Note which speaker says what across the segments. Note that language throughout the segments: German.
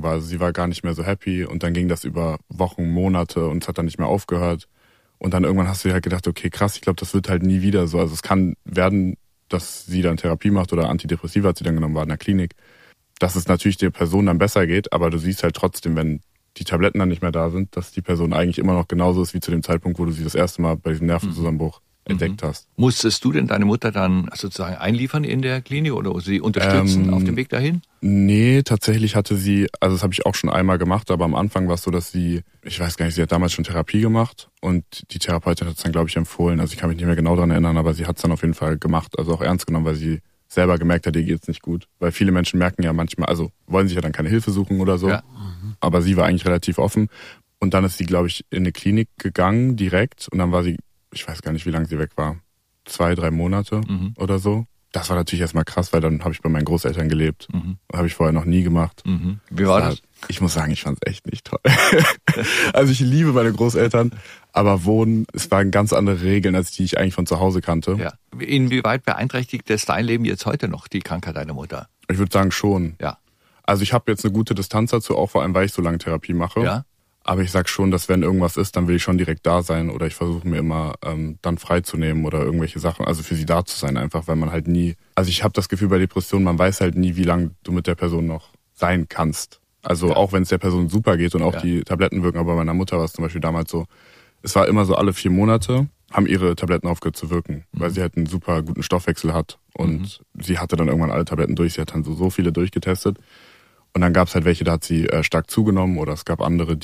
Speaker 1: war. Also sie war gar nicht mehr so happy und dann ging das über Wochen, Monate und es hat dann nicht mehr aufgehört. Und dann irgendwann hast du dir halt gedacht, okay, krass, ich glaube, das wird halt nie wieder so. Also es kann werden, dass sie dann Therapie macht oder Antidepressiva hat sie dann genommen, war in der Klinik, dass es natürlich der Person dann besser geht, aber du siehst halt trotzdem, wenn die Tabletten dann nicht mehr da sind, dass die Person eigentlich immer noch genauso ist wie zu dem Zeitpunkt, wo du sie das erste Mal bei diesem Nervenzusammenbruch entdeckt hast.
Speaker 2: Musstest du denn deine Mutter dann sozusagen einliefern in der Klinik oder sie unterstützen auf dem Weg dahin?
Speaker 1: Nee, tatsächlich hatte sie, also das habe ich auch schon einmal gemacht, aber am Anfang war es so, dass sie, ich weiß gar nicht, sie hat damals schon Therapie gemacht und die Therapeutin hat es dann, glaube ich, empfohlen. Also ich kann mich nicht mehr genau daran erinnern, aber sie hat es dann auf jeden Fall gemacht, also auch ernst genommen, weil sie selber gemerkt hat, ihr geht's nicht gut. Weil viele Menschen merken ja manchmal, also wollen sich ja dann keine Hilfe suchen oder so, aber sie war eigentlich relativ offen. Und dann ist sie, glaube ich, in eine Klinik gegangen direkt und dann war sie, ich weiß gar nicht, wie lange sie weg war, 2-3 Monate oder so. Das war natürlich erstmal krass, weil dann habe ich bei meinen Großeltern gelebt. Habe ich vorher noch nie gemacht.
Speaker 2: Wie war das?
Speaker 1: Ich muss sagen, ich fand es echt nicht toll. Also ich liebe meine Großeltern, aber Wohnen, es waren ganz andere Regeln, als die ich eigentlich von zu Hause kannte.
Speaker 2: Ja. Inwieweit beeinträchtigt das dein Leben jetzt heute noch, die Krankheit deiner Mutter?
Speaker 1: Ich würde sagen schon.
Speaker 2: Ja.
Speaker 1: Also ich habe jetzt eine gute Distanz dazu, auch vor allem, weil ich so lange Therapie mache.
Speaker 2: Ja.
Speaker 1: Aber ich sag schon, dass wenn irgendwas ist, dann will ich schon direkt da sein oder ich versuche mir immer dann freizunehmen oder irgendwelche Sachen, also für sie da zu sein einfach, weil man halt nie, also ich habe das Gefühl bei Depressionen, man weiß halt nie, wie lange du mit der Person noch sein kannst. Also auch wenn es der Person super geht und auch die Tabletten wirken, aber bei meiner Mutter war es zum Beispiel damals so, es war immer so alle 4 Monate haben ihre Tabletten aufgehört zu wirken, weil sie halt einen super guten Stoffwechsel hat und sie hatte dann irgendwann alle Tabletten durch, sie hat dann so viele durchgetestet. Und dann gab es halt welche, da hat sie stark zugenommen oder es gab andere,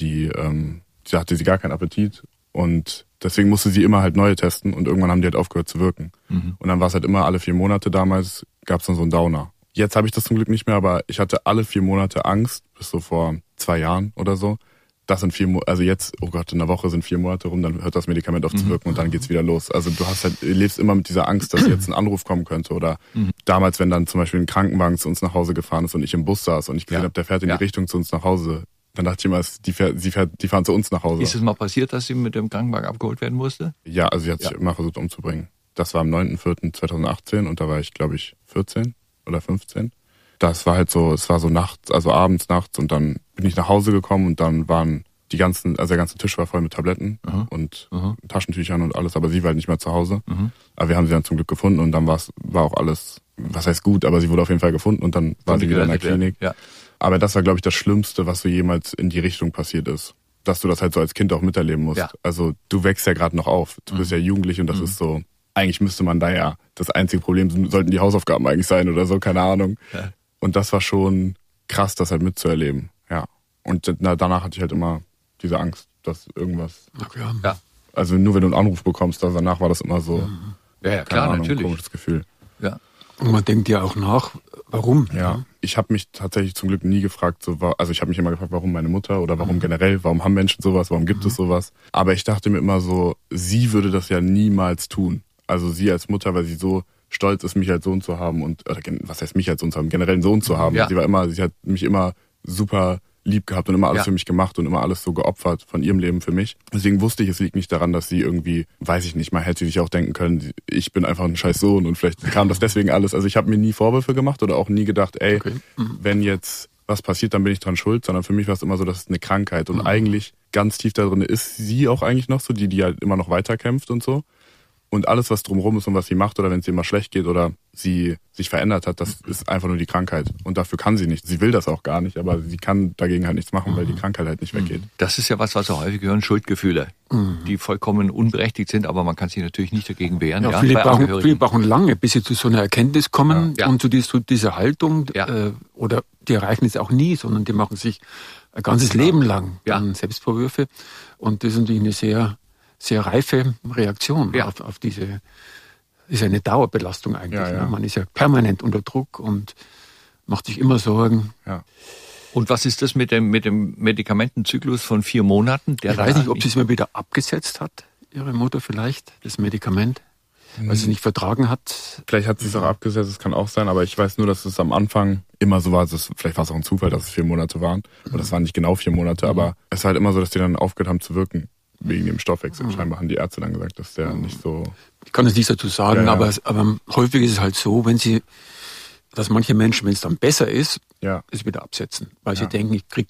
Speaker 1: da hatte sie gar keinen Appetit und deswegen musste sie immer halt neue testen und irgendwann haben die halt aufgehört zu wirken. Und dann war es halt immer alle 4 Monate damals, gab es dann so einen Downer. Jetzt habe ich das zum Glück nicht mehr, aber ich hatte alle 4 Monate Angst, bis so vor 2 Jahren oder so. Das sind 4 Monate, also jetzt, oh Gott, in der Woche sind 4 Monate rum, dann hört das Medikament auf zu wirken und dann geht's wieder los. Also du lebst immer mit dieser Angst, dass jetzt ein Anruf kommen könnte oder damals, wenn dann zum Beispiel ein Krankenwagen zu uns nach Hause gefahren ist und ich im Bus saß und ich gesehen habe, der fährt in die Richtung zu uns nach Hause, dann dachte ich immer, die fahren zu uns nach Hause.
Speaker 2: Ist es mal passiert, dass sie mit dem Krankenwagen abgeholt werden musste?
Speaker 1: Ja, also sie hat sich immer versucht umzubringen. Das war am 9.4.2018 und da war ich, glaube ich, 14 oder 15. Das war halt so, es war so nachts, also abends, nachts und dann bin ich nach Hause gekommen und dann waren der ganze Tisch war voll mit Tabletten und Taschentüchern und alles, aber sie war halt nicht mehr zu Hause. Aber wir haben sie dann zum Glück gefunden und dann war auch alles, was heißt gut, aber sie wurde auf jeden Fall gefunden und dann war sie wieder in der Klinik. Ja. Aber das war, glaube ich, das Schlimmste, was so jemals in die Richtung passiert ist. Dass du das halt so als Kind auch miterleben musst. Ja. Also du wächst ja gerade noch auf, du bist ja jugendlich und das ist so, eigentlich müsste man da ja, das einzige Problem sollten die Hausaufgaben eigentlich sein oder so, keine Ahnung. Ja. Und das war schon krass, das halt mitzuerleben, ja. Und danach hatte ich halt immer diese Angst, dass irgendwas...
Speaker 2: Okay. Ja.
Speaker 1: Also nur wenn du einen Anruf bekommst, also danach war das immer so...
Speaker 2: Ja, klar,
Speaker 1: Ahnung,
Speaker 2: natürlich.
Speaker 1: Komisches Gefühl.
Speaker 2: Ja.
Speaker 3: Und man denkt ja auch nach, warum?
Speaker 1: Ja, ich habe mich tatsächlich zum Glück nie gefragt, also ich habe mich immer gefragt, warum meine Mutter oder warum generell, warum haben Menschen sowas, warum gibt es sowas? Aber ich dachte mir immer so, sie würde das ja niemals tun. Also sie als Mutter, weil sie so stolz ist, mich als Sohn zu haben und, oder was heißt mich als Sohn zu haben, generell einen Sohn zu haben. Ja. Sie hat mich immer super lieb gehabt und immer alles für mich gemacht und immer alles so geopfert von ihrem Leben für mich. Deswegen wusste ich, es liegt nicht daran, dass sie irgendwie, weiß ich nicht, mal hätte sie sich auch denken können, ich bin einfach ein scheiß Sohn und vielleicht kam das deswegen alles. Also ich habe mir nie Vorwürfe gemacht oder auch nie gedacht, wenn jetzt was passiert, dann bin ich dran schuld, sondern für mich war es immer so, das ist eine Krankheit und eigentlich ganz tief da drin ist sie auch eigentlich noch so, die halt immer noch weiterkämpft und so. Und alles, was drumherum ist und was sie macht oder wenn es ihr immer schlecht geht oder sie sich verändert hat, das ist einfach nur die Krankheit. Und dafür kann sie nicht. Sie will das auch gar nicht, aber sie kann dagegen halt nichts machen, weil die Krankheit halt nicht weggeht.
Speaker 2: Das ist ja was wir häufig hören, Schuldgefühle, die vollkommen unberechtigt sind, aber man kann sich natürlich nicht dagegen wehren.
Speaker 3: Ja, viele brauchen lange, bis sie zu so einer Erkenntnis kommen und zu dieser Haltung oder die erreichen es auch nie, sondern die machen sich ein ganzes Leben lang Selbstvorwürfe. Und das ist natürlich eine sehr reife Reaktion auf diese, ist eine Dauerbelastung eigentlich. Ja. Man ist ja permanent unter Druck und macht sich immer Sorgen.
Speaker 1: Ja.
Speaker 2: Und was ist das mit dem Medikamentenzyklus von 4 Monaten?
Speaker 3: Ich weiß nicht, ob sie es mal wieder abgesetzt hat, ihre Mutter vielleicht, das Medikament, weil sie es nicht vertragen hat.
Speaker 1: Vielleicht hat sie es auch abgesetzt, das kann auch sein, aber ich weiß nur, dass es am Anfang immer so war, vielleicht war es auch ein Zufall, dass es 4 Monate waren. Und das waren nicht genau 4 Monate, aber es war halt immer so, dass die dann aufgehört haben zu wirken. Wegen dem Stoffwechsel. Scheinbar haben die Ärzte dann gesagt, dass der nicht so...
Speaker 3: Ich kann es nicht dazu sagen, aber häufig ist es halt so, dass manche Menschen, wenn es dann besser ist, es wieder absetzen. Weil sie denken, ich kriege